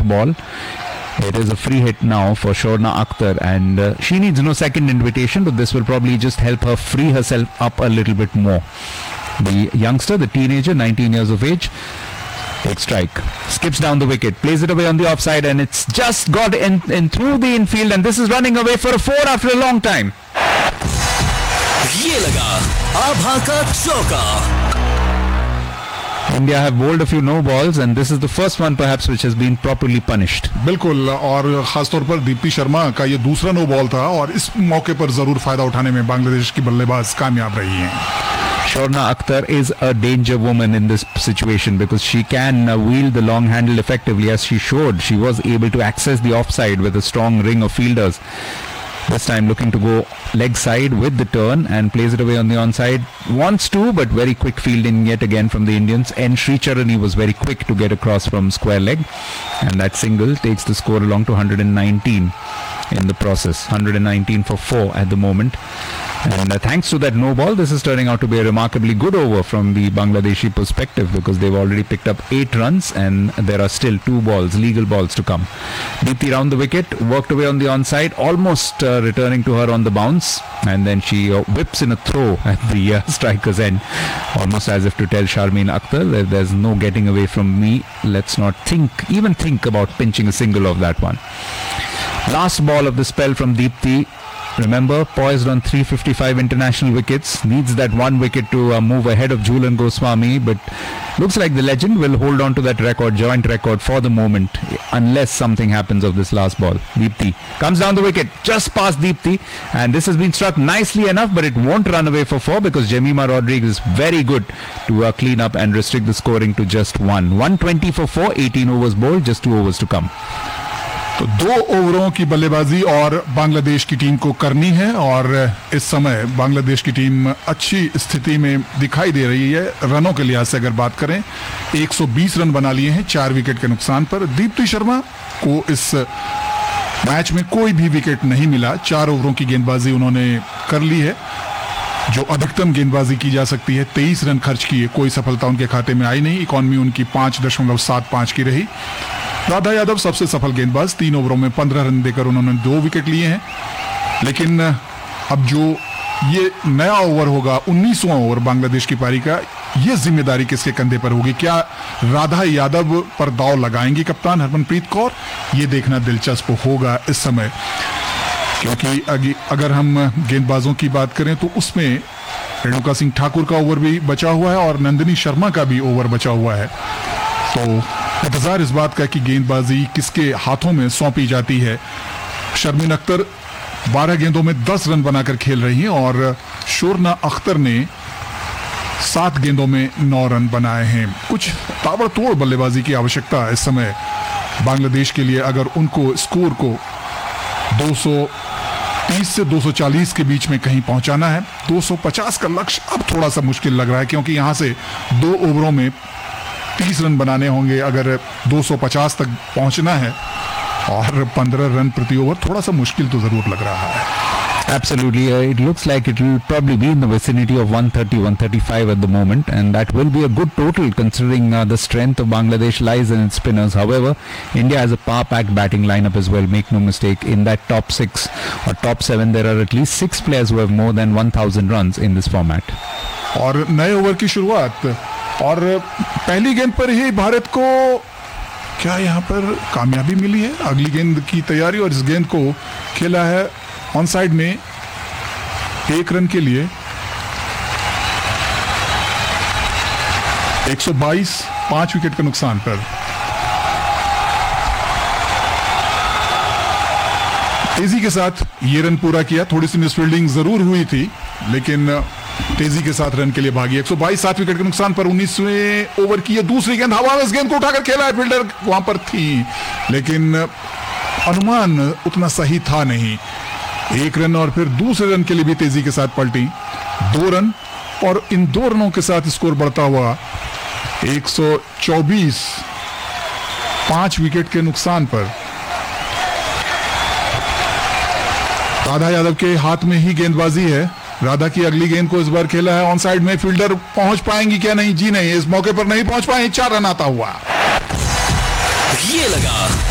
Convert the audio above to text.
dot ball. It is a free hit now for Shorna Akhtar, and she needs no second invitation, but this will probably just help her free herself up a little bit more. The youngster, the teenager, 19 years of age, takes strike, skips down the wicket, plays it away on the offside, and it's just got in through the infield, and this is running away for a 4 after a long time. ये लगा आभा का चौका. India have bowled a few no balls, and this is the first one perhaps which has been properly punished. बिल्कुल, और खासतौर पर दीप्ति शर्मा का ये दूसरा नो बॉल था, और इस मौके पर जरूर फायदा उठाने में बांग्लादेश की बल्लेबाज कामयाब रही हैं. Shorna Akhtar is a danger woman in this situation because she can wield the long handle effectively, as she showed. She was able to access the offside with a strong ring of fielders. This time looking to go leg side with the turn and plays it away on the onside. Wants to, but very quick fielding yet again from the Indians. N. Sricharani was very quick to get across from square leg, and that single takes the score along to 119 in the process. 119 for 4 at the moment. And thanks to that no ball, this is turning out to be a remarkably good over from the Bangladeshi perspective, because they've already picked up 8 runs and there are still 2 balls, legal balls to come. Deepthi round the wicket, worked away on the onside, almost returning to her on the bounce, and then she whips in a throw at the striker's end, almost as if to tell Sharmeen Akhtar, there's no getting away from me, let's not even think about pinching a single of that one. Last ball of the spell from Deepthi. Remember, poised on 355 international wickets, needs that 1 wicket to move ahead of Jhulan Goswami, but looks like the legend will hold on to that record, joint record for the moment, unless something happens of this last ball. Deepthi comes down the wicket, just past Deepthi, and this has been struck nicely enough, but it won't run away for 4 because Jemima Rodriguez is very good to clean up and restrict the scoring to just 1. 120 for 4, 18 overs bowled, just 2 overs to come. तो 2 ओवरों की बल्लेबाजी और बांग्लादेश की team को करनी है, और इस समय बांग्लादेश की टीम अच्छी स्थिति में दिखाई दे रही है. रनों के लिहाज से अगर बात करें, 120 रन बना लिए हैं 4 विकेट के नुकसान पर. दीप्ति शर्मा को इस मैच में कोई भी विकेट नहीं मिला. 4 ओवरों की गेंदबाजी उन्होंने कर ली है, जो अधिकतम गेंदबाजी की जा सकती है. 23 रन खर्च किए, कोई सफलता उनके खाते में आई नहीं. इकॉनमी उनकी 5.75 की रही. राधा यादव सबसे सफल गेंदबाज, 3 ओवरों में 15 रन देकर उन्होंने 2 विकेट लिए हैं. लेकिन अब जो ये नया ओवर होगा, 19वां ओवर बांग्लादेश की पारी का, ये जिम्मेदारी किसके कंधे पर होगी? क्या राधा यादव पर दांव लगाएंगी कप्तान हरमनप्रीत कौर? ये देखना दिलचस्प होगा इस समय, क्योंकि अगर हम गेंदबाजों की बात करें तो उसमें रेणुका सिंह ठाकुर का ओवर भी बचा हुआ है और नंदिनी शर्मा का भी ओवर बचा हुआ है. तो इंतजार इस बात का कि गेंदबाजी किसके हाथों में सौंपी जाती है. शर्मीन अख्तर 12 गेंदों में 10 रन बनाकर खेल रही हैं, और शोरना अख्तर ने 7 गेंदों में 9 रन बनाए हैं. कुछ ताबड़तोड़ बल्लेबाजी की आवश्यकता इस समय बांग्लादेश के लिए, अगर उनको स्कोर को 230 से 240 के बीच में कहीं पहुंचाना है. 250 का लक्ष्य अब थोड़ा सा मुश्किल लग रहा है, क्योंकि यहां से 2 ओवरों में 30 रन बनाने होंगे अगर 250 तक पहुंचना है, और 15 रन प्रति ओवर थोड़ा सा मुश्किल तो जरूर लग रहा है. Absolutely. It looks like it will probably be in the vicinity of 130, 135 at the moment, and that will be a good total considering the strength of Bangladesh lies in its spinners. However, India has a power-packed batting lineup as well. Make no mistake, in that top 6 or top 7, there are at least 6 players who have more than 1,000 runs in this format. और नए over की शुरुआत, और पहली गेंद पर ही भारत को क्या यहाँ पर कामयाबी मिली है? अगली गेंद की तैयारी, और इस गेंद को खेला है ऑन साइड में 1 रन के लिए. 122, 5 विकेट के नुकसान पर. तेजी के साथ ये रन पूरा किया. थोड़ी सी मिसफील्डिंग जरूर हुई थी, लेकिन तेजी के साथ रन के लिए भागी. 122, 7 विकेट के नुकसान पर. 19वें ओवर की ये दूसरी गेंद हवा में, इस गेंद को उठाकर खेला है. फील्डर वहां पर थी, लेकिन अनुमान उतना सही था नहीं. 1 रन, और फिर दूसरे रन के लिए भी तेजी के साथ पलटी. 2 रन, और इन 2 रनों के साथ स्कोर बढ़ता हुआ 124, 5 विकेट के नुकसान पर. राधा यादव के हाथ में ही गेंदबाजी है. राधा की अगली गेंद को इस बार खेला है ऑन साइड में. फील्डर पहुंच पाएंगी क्या? नहीं जी नहीं, इस मौके पर नहीं पहुंच पाए. 4 रन आता हुआ. ये लगा